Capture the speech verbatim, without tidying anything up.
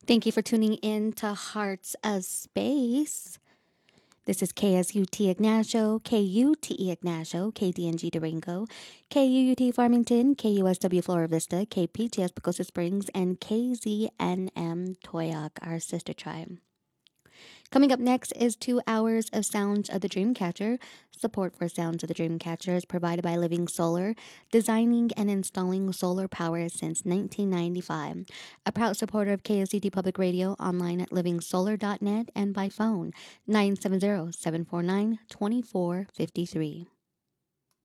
Thank you for tuning in to Hearts of Space. This is K S U T Ignacio, K U T E Ignacio, K D N G Durango, K U U T Farmington, K U S W Flora Vista, K P T S Pacosa Springs, and K Z N M Toyac, our sister tribe. Coming up next is two hours of Sounds of the Dreamcatcher. Support for Sounds of the Dreamcatcher is provided by Living Solar, designing and installing solar power since nineteen ninety-five. A proud supporter of K S C T Public Radio, online at living solar dot net and by phone nine seven zero, seven four nine, two four five three.